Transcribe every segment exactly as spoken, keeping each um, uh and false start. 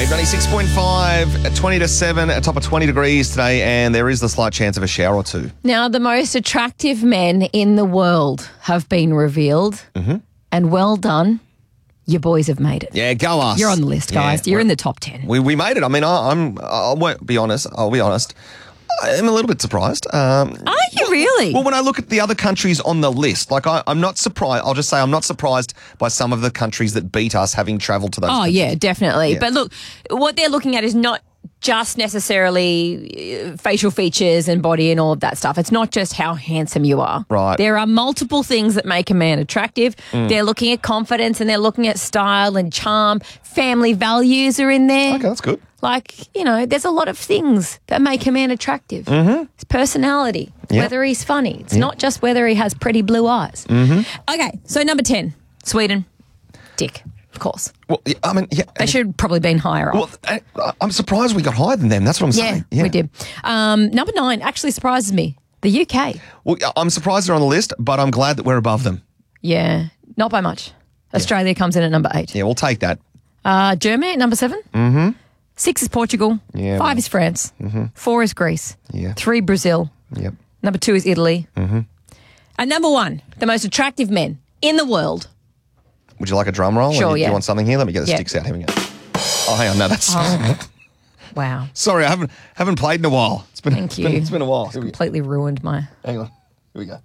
Wave ninety-six point five, at twenty to seven, a top of twenty degrees today, and there is the slight chance of a shower or two. Now, the most attractive men in the world have been revealed, mm-hmm. and well done. Your boys have made it. Yeah, go us. You're on the list, guys. Yeah, You're in the top ten. We we made it. I mean, I, I'm. I won't be honest. I'll be honest. I'm a little bit surprised. Um, Are you really? Well, when I look at the other countries on the list, like I, I'm not surprised. I'll just say I'm not surprised by some of the countries that beat us having travelled to those. Oh, countries. yeah, definitely. Yeah. But look, what they're looking at is not just necessarily uh, facial features and body and all of that stuff. It's not just how handsome you are. Right. There are multiple things that make a man attractive. Mm. They're looking at confidence and they're looking at style and charm. Family values are in there. Okay, that's good. Like, you know, there's a lot of things that make a man attractive. Mm-hmm. His personality, Yep. whether he's funny. It's Yep. not just whether he has pretty blue eyes. Mm-hmm. Okay, so number ten, Sweden. Dick, of course. Well, yeah, I mean, yeah. They should have probably been higher up. Well, I, I'm surprised we got higher than them. That's what I'm yeah, saying. Yeah, we did. Um, number nine actually surprises me. The U K. Well, I'm surprised they're on the list, but I'm glad that we're above them. Yeah, not by much. Australia comes in at number eight. Yeah, we'll take that. Uh, Germany at number seven. Mm-hmm. Six is Portugal. Yeah, Five well. is France. Mm-hmm. Four is Greece. Yeah. Three, Brazil. Yep. Number two is Italy. Mm-hmm. And number one, the most attractive men in the world. Would you like a drum roll? Sure, Or do you, yeah. you want something here? Let me get the Yeah. sticks out. Here we go. Oh, hang on. No, that's... Oh. Wow. Sorry, I haven't haven't played in a while. It's been, Thank it's been, you. it's been a while. Here we go. Completely ruined my Hang on. Here we go.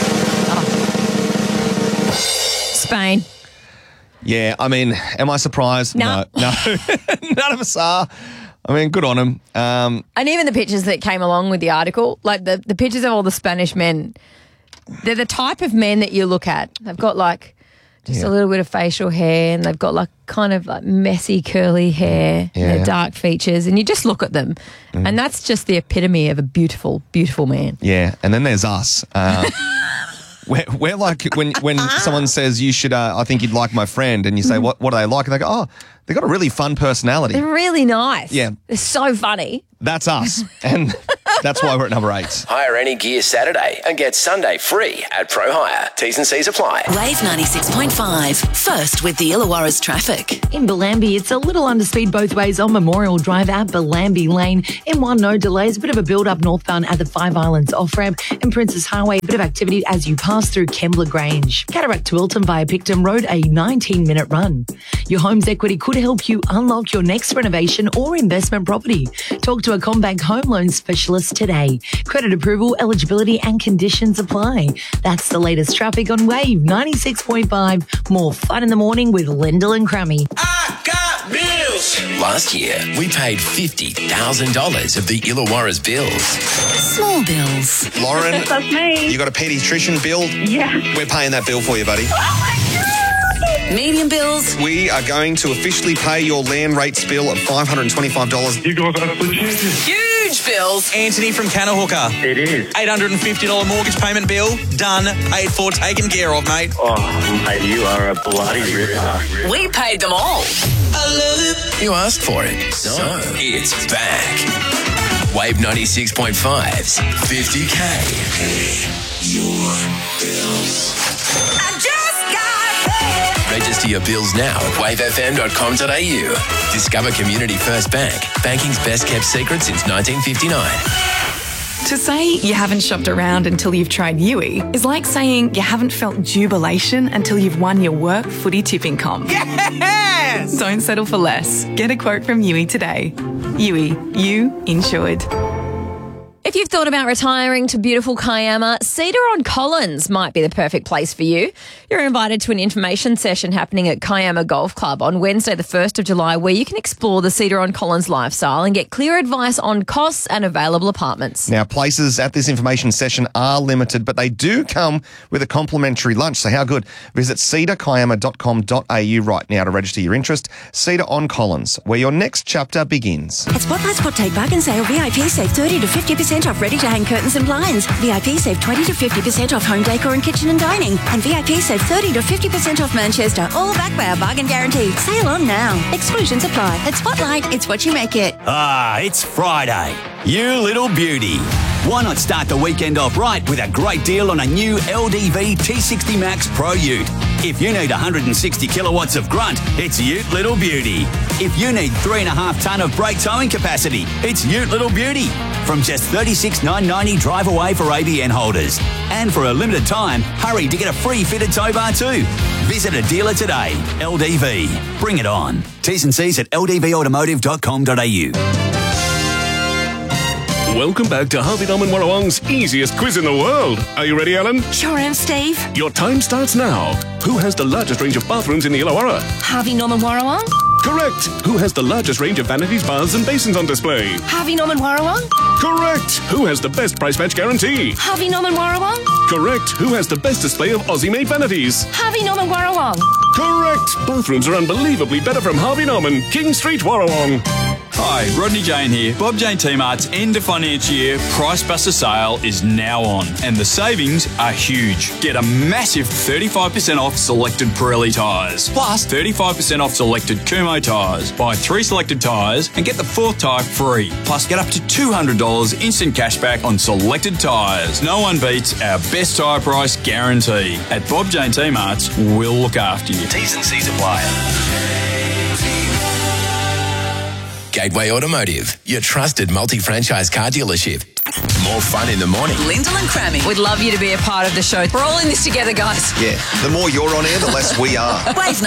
Spain. Yeah, I mean, am I surprised? No. No. No. None of us are. I mean, good on them. Um, And even the pictures that came along with the article, like the, the pictures of all the Spanish men, they're the type of men that you look at. They've got like just Yeah. a little bit of facial hair and they've got like kind of like messy curly hair, Yeah. and they're dark features, and you just look at them. And that's just the epitome of a beautiful, beautiful man. yeah, and then there's us. Uh, we're, we're like when when someone says you should, uh, I think you'd like my friend, and you say, what, what do they like? And they go, oh, they got a really fun personality. They're really nice. Yeah. They're so funny. That's us. And that's why we're at number eight. Hire any gear Saturday and get Sunday free at Pro Hire. T's and C's apply. Wave ninety-six point five. First with the Illawarra's traffic. In Bellambi, it's a little under speed both ways on Memorial Drive at Bellambi Lane. M one, no delays. A bit of a build-up northbound at the Five Islands off-ramp. And Princess Highway, a bit of activity as you pass through Kembla Grange. Cataract to Wilton via Picton Road, a nineteen-minute run. Your home's equity could help you unlock your next renovation or investment property. Talk to a CommBank home loan specialist today. Credit approval, eligibility and conditions apply. That's the latest traffic on Wave ninety-six point five. More fun in the morning with Lyndall and Crummy. I got bills. Last year, we paid fifty thousand dollars of the Illawarra's bills. Small bills. Lauren, That's me. you got a paediatrician bill? Yeah. We're paying that bill for you, buddy. Medium bills. We are going to officially pay your land rates bill of five hundred twenty-five dollars. You guys are legit. Huge bills. Anthony from Canahooker. It is. eight hundred fifty dollars mortgage payment bill. Done. Paid for. Taken care of, mate. Oh, mate, you are a bloody ripper. We paid them all. I love it. You asked for it, so it's back. Wave ninety-six point five's fifty K. I just got paid. Register your bills now at wave f m dot com dot a u. Discover Community First Bank, banking's best kept secret since nineteen fifty-nine. To say you haven't shopped around until you've tried Yui is like saying you haven't felt jubilation until you've won your work footy tipping comp. Yes! Don't settle for less. Get a quote from Yui today. Yui, you insured. If you've thought about retiring to beautiful Kiama, Cedar-on-Collins might be the perfect place for you. You're invited to an information session happening at Kiama Golf Club on Wednesday, the first of July, where you can explore the Cedar-on-Collins lifestyle and get clear advice on costs and available apartments. Now, places at this information session are limited, but they do come with a complimentary lunch. So how good? Visit cedar kiama dot com dot a u right now to register your interest. Cedar on Collins, where your next chapter begins. At Spotlight's Hot Take Bargain Sale, V I P save thirty to fifty percent off ready-to-hang curtains and blinds. V I P save twenty to fifty percent off home decor and kitchen and dining. And V I P save thirty to fifty percent off Manchester, all backed by our bargain guarantee. Sale on now. Exclusions apply. At Spotlight, it's what you make it. Ah, it's Friday. You little beauty. Why not start the weekend off right with a great deal on a new L D V T sixty Max Pro Ute? If you need one hundred sixty kilowatts of grunt, it's Ute Little Beauty. If you need three and a half tonne of brake towing capacity, it's Ute Little Beauty. From just thirty-six thousand nine hundred ninety drive away for A B N holders. And for a limited time, hurry to get a free fitted tow bar too. Visit a dealer today. L D V. Bring it on. T's and C's at l d v automotive dot com dot a u. Welcome back to Harvey Norman Warrawong's easiest quiz in the world. Are you ready, Alan? Sure am, Steve. Your time starts now. Who has the largest range of bathrooms in the Illawarra? Harvey Norman Warrawong. Correct. Who has the largest range of vanities, baths and basins on display? Harvey Norman Warrawong. Correct. Who has the best price match guarantee? Harvey Norman Warrawong. Correct. Who has the best display of Aussie-made vanities? Harvey Norman Warrawong. Correct. Bathrooms are unbelievably better from Harvey Norman, King Street, Warrawong. Hi, Rodney Jane here. Bob Jane T-Mart's end of financial year Price Buster sale is now on, and the savings are huge. Get a massive thirty-five percent off selected Pirelli tyres, plus thirty-five percent off selected Kumho tyres. Buy three selected tyres and get the fourth tyre free. Plus, get up to two hundred dollars instant cashback on selected tyres. No one beats our best tyre price guarantee. At Bob Jane T-Mart's, we'll look after you. T's and C's apply. Gateway Automotive, your trusted multi-franchise car dealership. More fun in the morning. Lyndall and Crammy. We'd love you to be a part of the show. We're all in this together, guys. Yeah. The more you're on air, the less we are. Wave